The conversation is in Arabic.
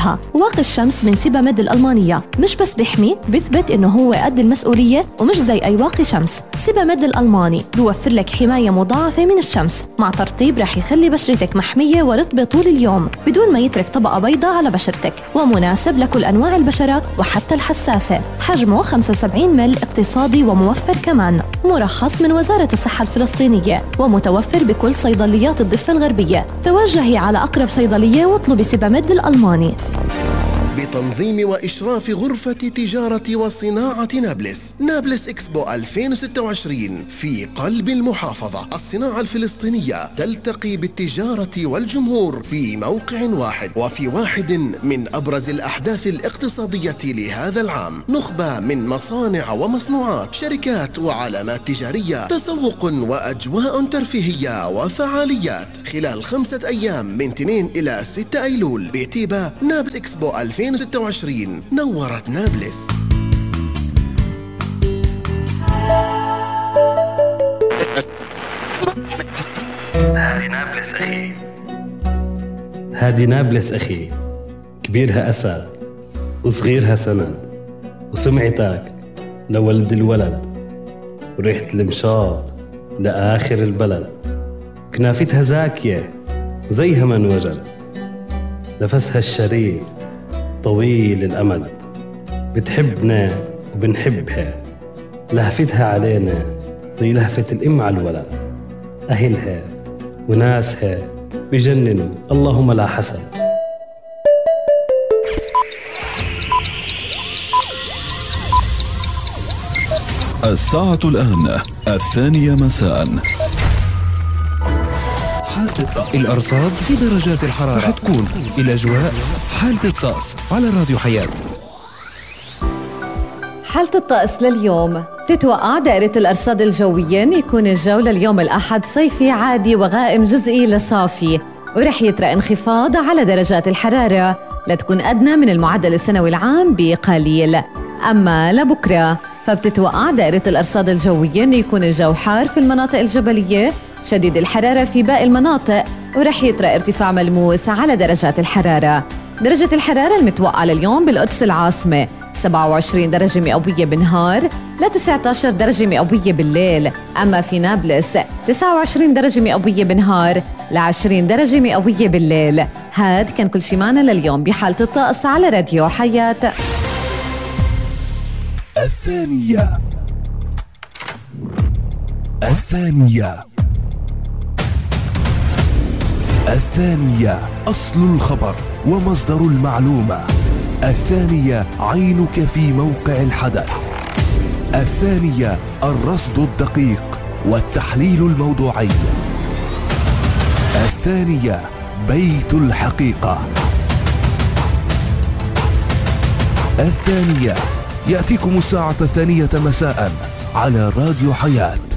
غيرها. واقي الشمس من سيباميد الألمانية مش بس بيحمي، بيثبت إنه هو قد المسؤولية ومش زي أي واقي شمس. سيباميد الألماني بيوفر لك حماية مضاعفة من الشمس مع ترطيب رح يخلي بشرتك محمية ورطبة طول اليوم بدون ما يترك طبقة بيضاء على بشرتك، ومناسب لكل أنواع البشرة وحتى الحساسة. حجمه 75 مل، اقتصادي وموفر كمان، مرخص من وزارة الصحة الفلسطينية ومتوفر بكل صيدليات الضفة الغربية. توجهي على أقرب صيدلية واطلبي سيباميد الألماني. بتنظيم وإشراف غرفة تجارة وصناعة نابلس إكسبو 2026 في قلب المحافظة. الصناعة الفلسطينية تلتقي بالتجارة والجمهور في موقع واحد، وفي واحد من أبرز الأحداث الاقتصادية لهذا العام. نخبة من مصانع ومصنوعات، شركات وعلامات تجارية، تسوق وأجواء ترفيهية وفعاليات خلال 5 أيام من 2 إلى 6 أيلول بتيبا. نابلس إكسبو 2026 نورت نابلس. هذه نابلس أخي، هذه نابلس أخي، كبيرها أسد وصغيرها سند، وسمعتك لولد الولد، وريحة المشاط لآخر البلد، كنافتها زاكية وزيها من وجد، نفسها الشريف طويل الأمد، بتحبنا وبنحبها، لهفتها علينا زي لهفة الأم على الولد، أهلها وناسها بجننوا اللهم لا حسد. الساعة الآن 2 مساء. حالة الطقس، الأرصاد في درجات الحرارة رح تكون الأجواء. حالة الطقس على راديو حياة. حالة الطقس لليوم، تتوقع دائرة الأرصاد الجوية يكون الجو لليوم الأحد صيفي عادي وغائم جزئي لصافي، ورح يطرأ انخفاض على درجات الحرارة لتكون أدنى من المعدل السنوي العام بقليل. أما لبكرة فبتتوقع دائرة الأرصاد الجوية يكون الجو حار في المناطق الجبلية، شديد الحرارة في باقي المناطق، ورح يطرأ ارتفاع ملموس على درجات الحرارة. درجة الحرارة المتوقعة لليوم بالقدس العاصمة 27 درجة مئوية بالنهار ل 19 درجة مئوية بالليل. أما في نابلس 29 درجة مئوية بالنهار ل 20 درجة مئوية بالليل. هاد كان كل شي معنا لليوم بحالة الطقس على راديو حياة. الثانية أصل الخبر ومصدر المعلومة. الثانية عينك في موقع الحدث. الثانية الرصد الدقيق والتحليل الموضوعي. الثانية بيت الحقيقة. الثانية يأتيكم الساعة 2 مساء على راديو حياة.